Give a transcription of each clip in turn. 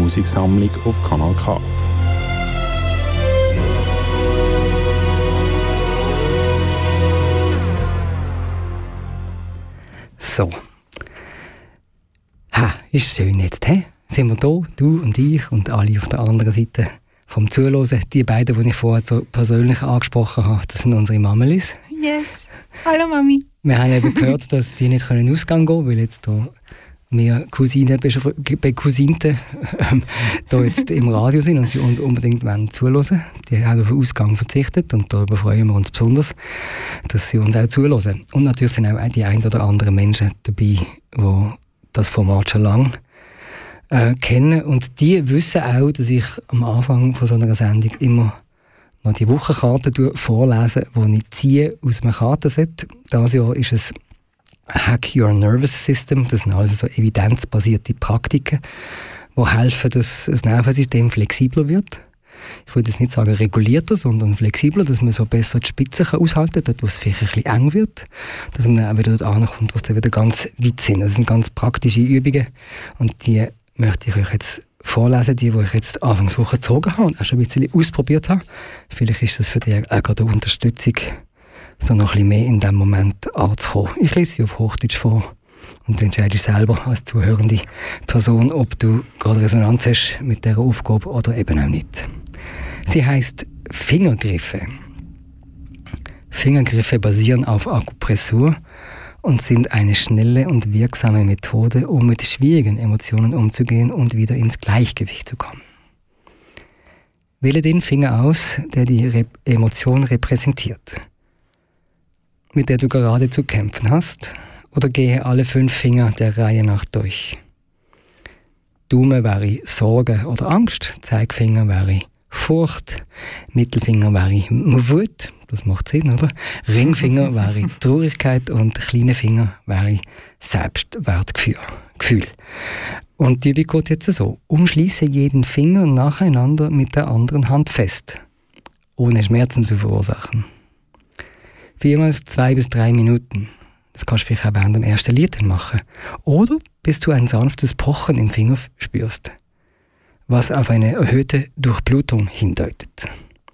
Musiksammlung auf Kanal K. So. Ist schön jetzt, hä? Sind wir da, du und ich und alle auf der anderen Seite vom Zuhören. Die beiden, die ich vorher so persönlich angesprochen habe, das sind unsere Mamelis. Yes. Hallo Mami. Wir haben eben gehört, dass die nicht in den Ausgang gehen können, weil jetzt hier wir Cousinen da jetzt im Radio sind und sie uns unbedingt zuhören. Die haben auf den Ausgang verzichtet und darüber freuen wir uns besonders, dass sie uns auch zuhören. Und natürlich sind auch die ein oder anderen Menschen dabei, die das Format schon lange kennen. Und die wissen auch, dass ich am Anfang von so einer Sendung immer noch die Wochenkarte vorlese, die ich ziehe aus einem Kartenset. Dieses Jahr ist es Hack Your Nervous System. Das sind also so evidenzbasierte Praktiken, die helfen, dass das Nervensystem flexibler wird. Ich würde jetzt nicht sagen regulierter, sondern flexibler, dass man so besser die Spitze aushalten kann, dort wo es vielleicht ein bisschen eng wird, dass man dann auch wieder dort ankommt, wo es dann wieder ganz weit sind. Das sind ganz praktische Übungen und die möchte ich euch jetzt vorlesen, die ich jetzt Anfangswoche gezogen habe und auch schon ein bisschen ausprobiert habe. Vielleicht ist das für dich auch gerade eine Unterstützung, so noch ein bisschen mehr in diesem Moment anzukommen. Ich lese sie auf Hochdeutsch vor und du entscheidest selber als zuhörende Person, ob du gerade Resonanz hast mit dieser Aufgabe oder eben auch nicht. Sie heisst Fingergriffe. Fingergriffe basieren auf Akupressur und sind eine schnelle und wirksame Methode, um mit schwierigen Emotionen umzugehen und wieder ins Gleichgewicht zu kommen. Wähle den Finger aus, der die Emotion repräsentiert, mit der du gerade zu kämpfen hast, oder gehe alle 5 Finger der Reihe nach durch. Daumen wäre Sorge oder Angst, Zeigefinger wäre Furcht, Mittelfinger wäre Wut, das macht Sinn, oder? Ringfinger wäre Traurigkeit und kleine Finger wäre Selbstwertgefühl. Und die Übung geht jetzt so: Umschließe jeden Finger nacheinander mit der anderen Hand fest, ohne Schmerzen zu verursachen. Vielmals 2 bis 3 Minuten. Das kannst du vielleicht auch während dem ersten Lied machen. Oder bis du ein sanftes Pochen im Finger spürst, was auf eine erhöhte Durchblutung hindeutet.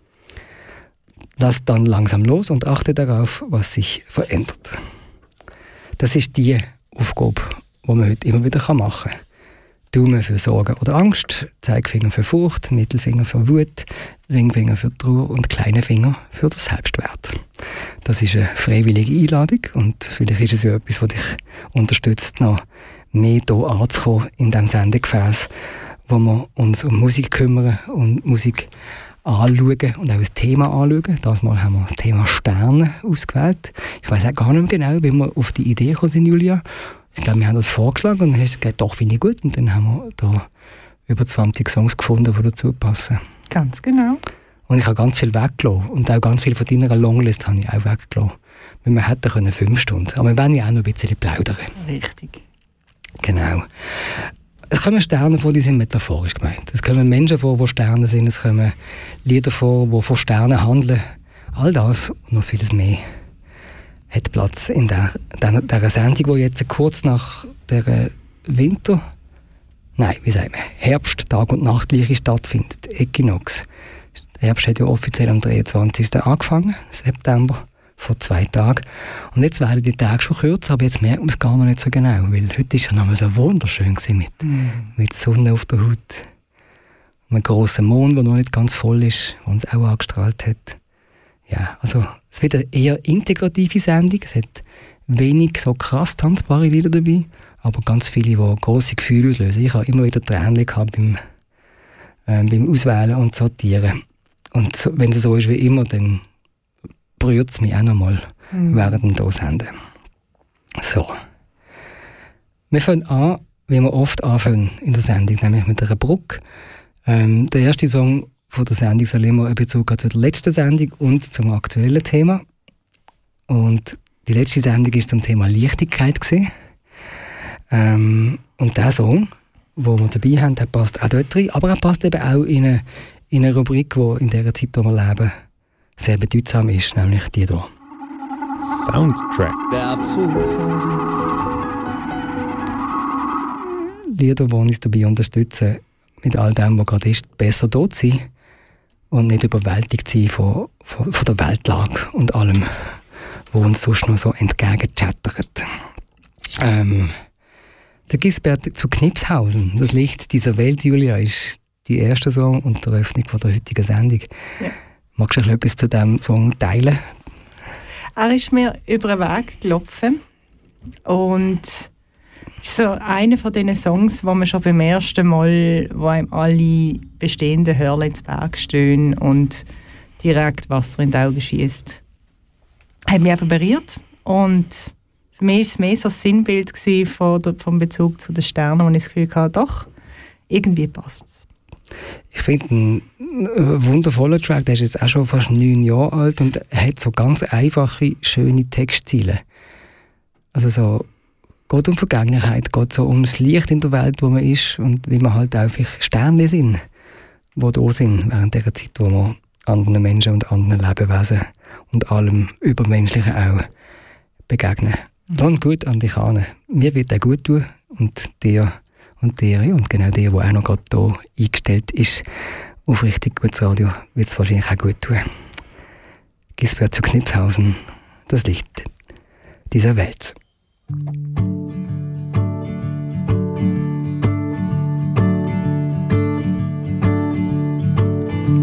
Lass dann langsam los und achte darauf, was sich verändert. Das ist die Aufgabe, die man heute immer wieder machen kann. Daumen für Sorge oder Angst, Zeigefinger für Furcht, Mittelfinger für Wut, Ringfinger für Trauer und kleine Finger für den Selbstwert. Das ist eine freiwillige Einladung und vielleicht ist es ja etwas, was dich unterstützt, noch mehr hier anzukommen in diesem Sendegefäß, wo wir uns um Musik kümmern und Musik anschauen und auch das Thema anschauen. Dieses Mal haben wir das Thema Sterne ausgewählt. Ich weiss auch gar nicht mehr genau, wie wir auf die Idee gekommen sind, Julia. Ich glaube, wir haben das vorgeschlagen und dann hast du gesagt, doch, finde ich gut. Und dann haben wir da über 20 Songs gefunden, die dazu passen. Ganz genau. Und ich habe ganz viel weggelassen. Und auch ganz viel von deiner Longlist habe ich auch weggelassen. Weil wir hätten 5 Stunden. Aber wir wollen ja auch noch ein bisschen plaudern. Richtig. Genau. Es kommen Sterne vor, die sind metaphorisch gemeint. Es kommen Menschen vor, die Sterne sind. Es kommen Lieder vor, die von Sternen handeln. All das und noch vieles mehr hat Platz in dieser Sendung, die jetzt kurz nach der Herbst, Tag- und Nachtgleiche stattfindet. Äquinox. Der Herbst hat ja offiziell am 23. angefangen, September, vor 2 Tagen. Und jetzt werden die Tage schon kürzer, aber jetzt merkt man es gar noch nicht so genau, weil heute war ja noch mal so wunderschön mit Sonne auf der Haut. Einem grossen Mond, der noch nicht ganz voll ist, der uns auch angestrahlt hat. Ja, also es wird eine eher integrative Sendung. Es hat wenig so krass tanzbare Lieder dabei, aber ganz viele, die grosse Gefühle auslösen. Ich habe immer wieder Tränen gehabt beim Auswählen und Sortieren. Und so, wenn es so ist wie immer, dann berührt es mich auch nochmal während dem Dosenden. So. Wir fangen an, wie wir oft anfangen in der Sendung, nämlich mit einer Brücke. Der erste Song von der Sendung soll immer einen Bezug haben zu der letzten Sendung und zum aktuellen Thema. Und die letzte Sendung war zum Thema Leichtigkeit. Und der Song, den wir dabei haben, der passt auch dort rein, aber er passt eben auch in eine Rubrik, die in der Zeit, in der wir leben, sehr bedeutsam ist, nämlich die hier. Soundtrack. Lieder, die uns dabei unterstützen, mit all dem, was gerade ist, besser dort sein und nicht überwältigt sein von der Weltlage und allem, was uns sonst noch so entgegenchattert. Der Gisbert zu Knipshausen, das Licht dieser Welt, Julia, ist die erste Song und die Eröffnung von der heutigen Sendung. Ja. Magst du etwas zu diesem Song teilen? Er ist mir über den Weg gelaufen und ist so einer von diesen Songs, wo man schon beim ersten Mal, wo einem alle bestehenden Hörler ins Berg stehen und direkt Wasser in die Augen schießt. Hat mich einfach berührt und für mich war es mehr so ein Sinnbild vom Bezug zu den Sternen, wo ich das Gefühl hatte, doch, irgendwie passt es. Ich finde einen wundervollen Track, der ist jetzt auch schon fast 9 Jahre alt und hat so ganz einfache, schöne Textziele. Also so, geht um Vergangenheit, geht so um das Licht in der Welt, wo man ist und wie man halt einfach Sterne sind, die da sind, während der Zeit, wo man anderen Menschen und anderen Lebewesen und allem Übermenschlichen auch begegnen. Dann gut an dich an. Mir wird er gut tun und dir und dir und genau dir, der auch noch gerade hier eingestellt ist, auf richtig gutes Radio, wird es wahrscheinlich auch gut tun. Gisbert zu Knipshausen, das Licht dieser Welt.